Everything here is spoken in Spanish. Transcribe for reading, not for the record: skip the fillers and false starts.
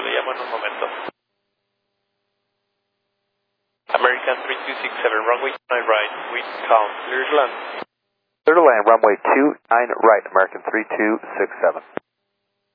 le llamo en un momento. American 3267, runway 29 right, wind calm, clear to land. Clear to land, runway 29 right, American 3267.